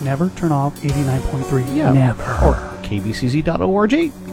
never turn off 89.3. Yeah. Never. Or kbcz.org.